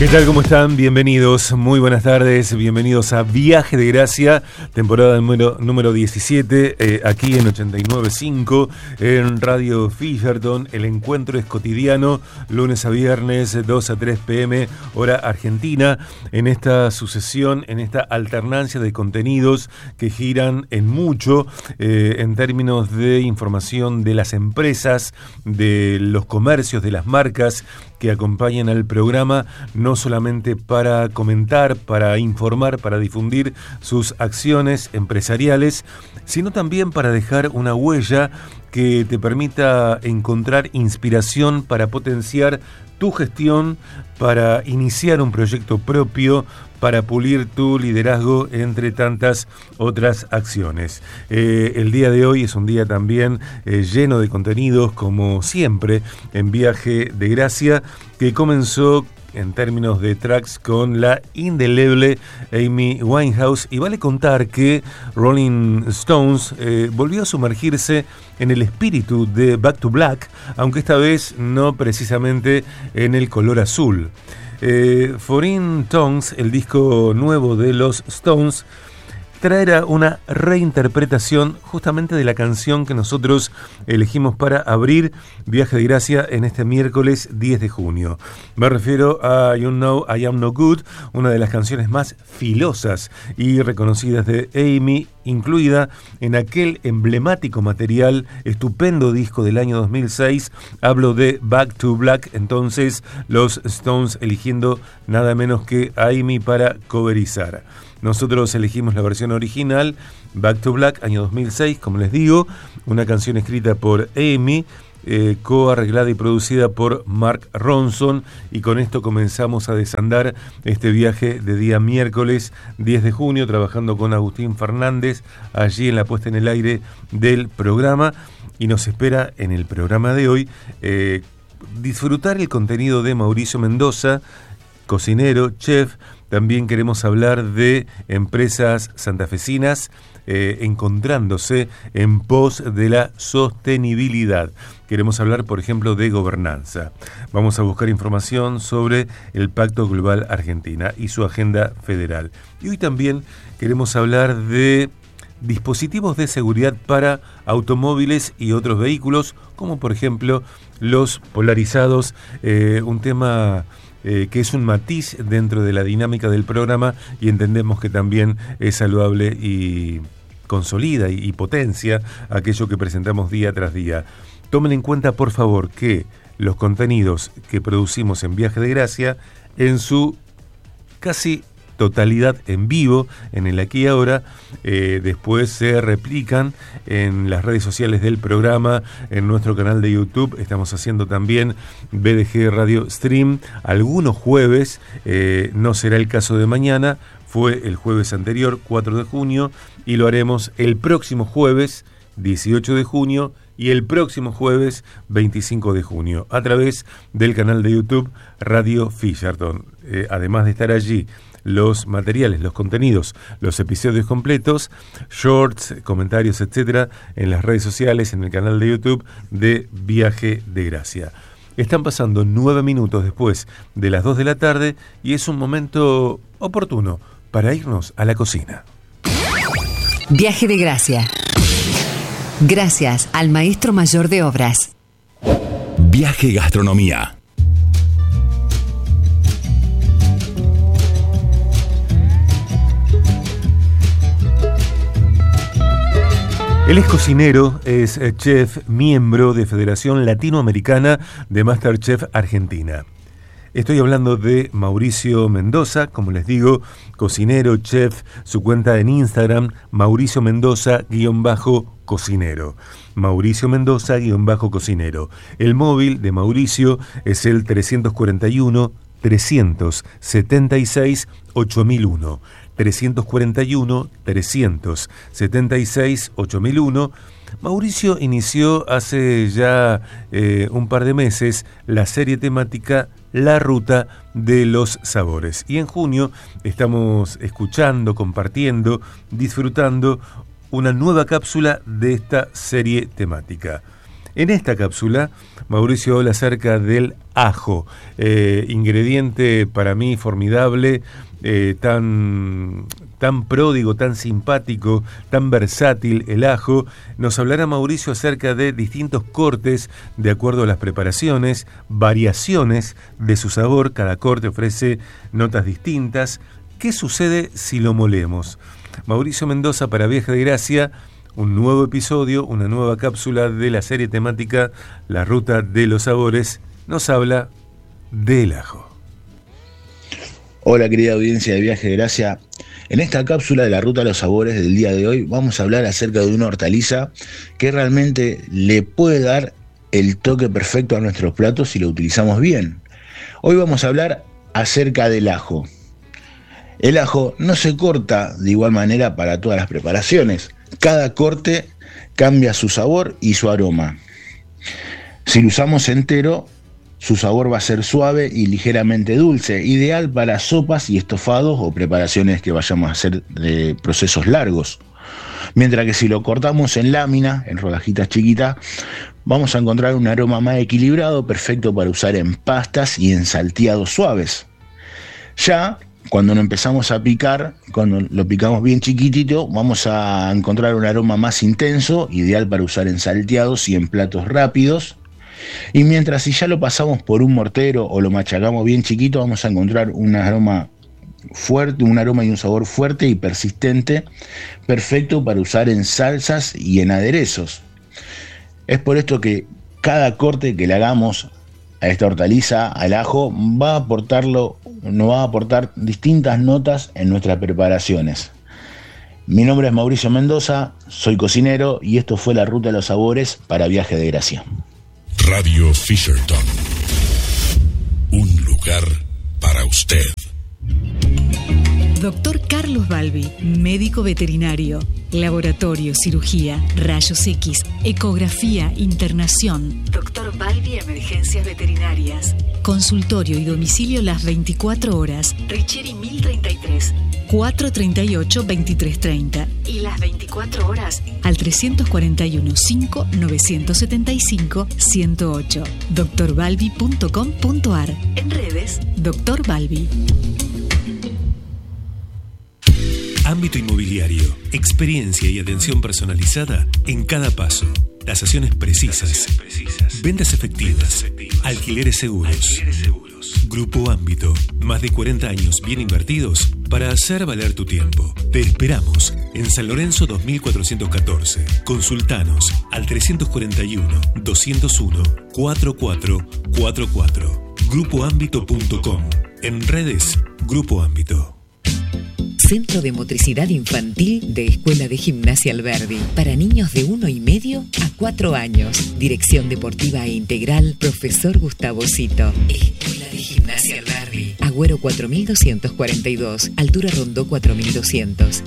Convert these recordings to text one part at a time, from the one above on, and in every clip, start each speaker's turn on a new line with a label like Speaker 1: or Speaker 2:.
Speaker 1: ¿Qué tal? ¿Cómo están? Bienvenidos, muy buenas tardes, bienvenidos a Viaje de Gracia, temporada número 17, aquí en 89.5, en Radio Fisherton. El encuentro es cotidiano, lunes a viernes, 2 a 3 p.m., hora argentina, en esta sucesión, en esta alternancia de contenidos que giran en mucho, en términos de información de las empresas, de los comercios, de las marcas que acompañan al programa, no solamente para comentar, para informar, para difundir sus acciones empresariales, sino también para dejar una huella que te permita encontrar inspiración para potenciar tu gestión, para iniciar un proyecto propio, para pulir tu liderazgo, entre tantas otras acciones. El día de hoy es un día también lleno de contenidos, como siempre, en Viaje de Gracia, que comenzó en términos de tracks con la indeleble Amy Winehouse. Y vale contar que Rolling Stones volvió a sumergirse en el espíritu de Back to Black, aunque esta vez no precisamente en el color azul. Foreign Tongues, el disco nuevo de los Stones, traerá una reinterpretación justamente de la canción que nosotros elegimos para abrir Viaje de Gracia en este miércoles 10 de junio. Me refiero a You Know I Am No Good, una de las canciones más filosas y reconocidas de Amy, incluida en aquel emblemático material, estupendo disco del año 2006. Hablo de Back to Black, entonces los Stones eligiendo nada menos que a Amy para coverizar. Nosotros elegimos la versión original, Back to Black, año 2006, como les digo, una canción escrita por Amy, coarreglada y producida por Mark Ronson, y con esto comenzamos a desandar este viaje de día miércoles 10 de junio, trabajando con Agustín Fernández, allí en la puesta en el aire del programa, y nos espera en el programa de hoy disfrutar el contenido de Mauricio Mendoza, cocinero, chef. También queremos hablar de empresas santafesinas encontrándose en pos de la sostenibilidad. Queremos hablar, por ejemplo, de gobernanza. Vamos a buscar información sobre el Pacto Global Argentina y su agenda federal. Y hoy también queremos hablar de dispositivos de seguridad para automóviles y otros vehículos, como por ejemplo los polarizados, un tema que es un matiz dentro de la dinámica del programa, y entendemos que también es saludable y consolida y potencia aquello que presentamos día tras día. Tomen en cuenta, por favor, que los contenidos que producimos en Viaje de Gracia, en su casi totalidad en vivo, en el aquí y ahora, después se replican en las redes sociales del programa, en nuestro canal de YouTube. Estamos haciendo también BDG Radio Stream algunos jueves, no será el caso de mañana, fue el jueves anterior, 4 de junio, y lo haremos el próximo jueves, 18 de junio, y el próximo jueves 25 de junio, a través del canal de YouTube Radio Fisherton. Además de estar allí los materiales, los contenidos, los episodios completos, shorts, comentarios, etcétera, en las redes sociales, en el canal de YouTube de Viaje de Gracia. Están pasando 9 minutos después de las 2 de la tarde y es un momento oportuno para irnos a la cocina.
Speaker 2: Viaje de Gracia. Gracias al maestro mayor de obras.
Speaker 3: Viaje Gastronomía.
Speaker 1: Él es cocinero, es chef, miembro de Federación Latinoamericana de MasterChef Argentina. Estoy hablando de Mauricio Mendoza, como les digo, cocinero, chef, su cuenta en Instagram, Mauricio Mendoza_cocinero. Mauricio Mendoza_cocinero. El móvil de Mauricio es el 341 376 8001. 341 376 8001. Mauricio inició hace ya un par de meses la serie temática La Ruta de los Sabores. Y en junio estamos escuchando, compartiendo, disfrutando una nueva cápsula de esta serie temática. En esta cápsula, Mauricio habla acerca del ajo, ingrediente para mí formidable, tan pródigo, tan simpático, tan versátil el ajo. Nos hablará Mauricio acerca de distintos cortes de acuerdo a las preparaciones, variaciones de su sabor, cada corte ofrece notas distintas. ¿Qué sucede si lo molemos? Mauricio Mendoza para Viaje de Gracia, un nuevo episodio, una nueva cápsula de la serie temática La Ruta de los Sabores, nos habla del ajo.
Speaker 4: Hola querida audiencia de Viaje de Gracia. En esta cápsula de la Ruta de los Sabores del día de hoy vamos a hablar acerca de una hortaliza que realmente le puede dar el toque perfecto a nuestros platos si lo utilizamos bien. Hoy vamos a hablar acerca del ajo. El ajo no se corta de igual manera para todas las preparaciones. Cada corte cambia su sabor y su aroma. Si lo usamos entero, su sabor va a ser suave y ligeramente dulce, ideal para sopas y estofados o preparaciones que vayamos a hacer de procesos largos. Mientras que si lo cortamos en lámina, en rodajitas chiquitas, vamos a encontrar un aroma más equilibrado, perfecto para usar en pastas y en salteados suaves. Ya cuando lo empezamos a picar, cuando lo picamos bien chiquitito, vamos a encontrar un aroma más intenso, ideal para usar en salteados y en platos rápidos. Y mientras si ya lo pasamos por un mortero o lo machacamos bien chiquito, vamos a encontrar un aroma fuerte, un aroma y un sabor fuerte y persistente, perfecto para usar en salsas y en aderezos. Es por esto que cada corte que le hagamos a esta hortaliza, al ajo, nos va a aportar distintas notas en nuestras preparaciones. Mi nombre es Mauricio Mendoza, soy cocinero y esto fue La Ruta de los Sabores para Viaje de Gracia.
Speaker 3: Radio Fisherton. Un lugar para usted.
Speaker 5: Doctor Carlos Balbi, médico veterinario, laboratorio, cirugía, rayos X, ecografía, internación. Doctor Balbi, emergencias veterinarias. Consultorio y domicilio las 24 horas. Richieri 1033, 438-2330. Y las 24 horas al 341-5-975-108. drbalbi.com.ar. En redes, Doctor Balbi.
Speaker 6: Ámbito inmobiliario, experiencia y atención personalizada en cada paso. Tasaciones precisas, ventas efectivas, alquileres seguros. Grupo Ámbito, más de 40 años bien invertidos para hacer valer tu tiempo. Te esperamos en San Lorenzo 2414. Consultanos al 341-201-4444. Grupoámbito.com. En redes, Grupo Ámbito.
Speaker 2: Centro de Motricidad Infantil de Escuela de Gimnasia Alberdi. Para niños de 1,5 a 4 años. Dirección Deportiva e Integral, Profesor Gustavo Cito. Escuela de Gimnasia Alberdi. Agüero 4242. Altura Rondó 4200.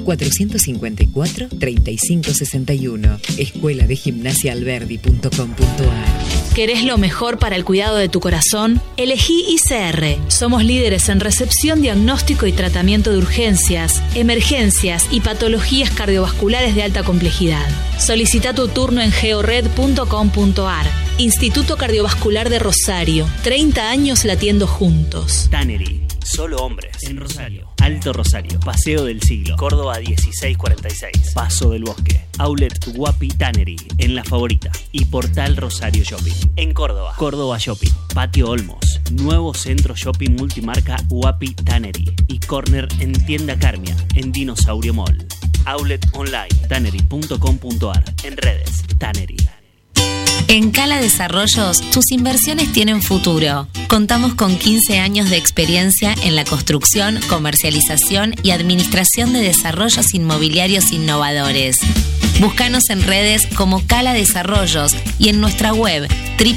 Speaker 2: 454-3561. Escuela de Gimnasiaalberdi.com.ar.
Speaker 7: ¿Querés lo mejor para el cuidado de tu corazón? Elegí ICR. Somos líderes en recepción, diagnóstico y tratamiento de urgencias, emergencias y patologías cardiovasculares de alta complejidad. Solicita tu turno en geored.com.ar. Instituto Cardiovascular de Rosario. 30 años latiendo juntos.
Speaker 8: Tannery. Solo hombres. En Rosario. Alto Rosario. Paseo del Siglo. Córdoba 1646. Paso del Bosque. Outlet Guapi Tannery. En La Favorita. Y Portal Rosario Shopping. En Córdoba. Córdoba Shopping. Patio Olmos. Nuevo centro shopping multimarca Guapi Tannery. Y corner en Tienda Carmia. En Dinosaurio Mall. Outlet online. Tannery.com.ar. En redes. Tannery.
Speaker 9: En Cala Desarrollos, tus inversiones tienen futuro. Contamos con 15 años de experiencia en la construcción, comercialización y administración de desarrollos inmobiliarios innovadores. Búscanos en redes como Cala Desarrollos y en nuestra web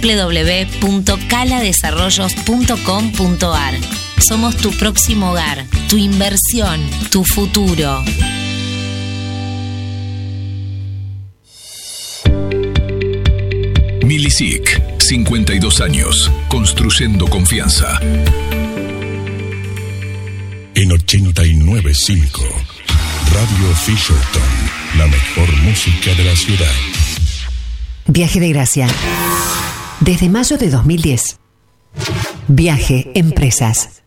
Speaker 9: www.caladesarrollos.com.ar. Somos tu próximo hogar, tu inversión, tu futuro.
Speaker 3: Milisic, 52 años, construyendo confianza. En 89.5, Radio Fisherton, la mejor música de la ciudad.
Speaker 10: Viaje de Gracia. Desde mayo de 2010. Viaje Empresas.